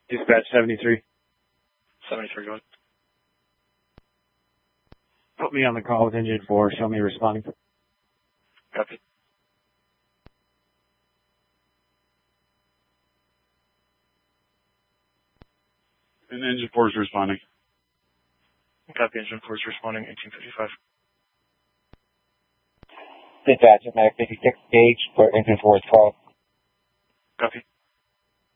Dispatch 73. 73, go ahead. Put me on the call with engine 4. Show me responding. Copy. And engine 4 is responding. Copy, engine 4 is responding, 1855. Dispatch, Medic 56 gauge for engine 4's call. Copy.